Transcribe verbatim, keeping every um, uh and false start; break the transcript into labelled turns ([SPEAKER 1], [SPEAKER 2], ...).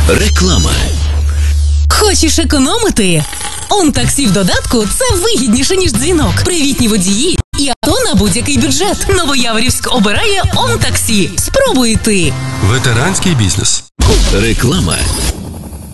[SPEAKER 1] Реклама.
[SPEAKER 2] Хочеш економити? ОнТаксі в додатку – це вигідніше, ніж дзвінок. Привітні водії і авто на будь-який бюджет. Новояворівськ обирає ОнТаксі. Спробуй ти.
[SPEAKER 3] Ветеранський бізнес.
[SPEAKER 1] Реклама.